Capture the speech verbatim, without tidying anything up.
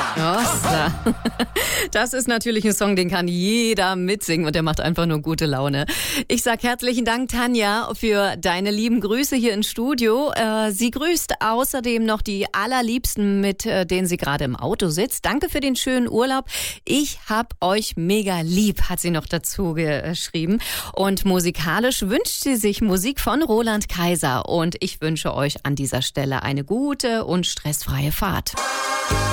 Hossa. Das ist natürlich ein Song, den kann jeder mitsingen und der macht einfach nur gute Laune. Ich sag herzlichen Dank, Tanja, für deine lieben Grüße hier ins Studio. Sie grüßt außerdem noch die Allerliebsten, mit denen sie gerade im Auto sitzt. Danke für den schönen Urlaub. Ich hab euch mega lieb, hat sie noch dazu geschrieben. Und musikalisch wünscht sie sich Musik von Roland Kaiser. Und ich wünsche euch an dieser Stelle eine gute und stressfreie Fahrt.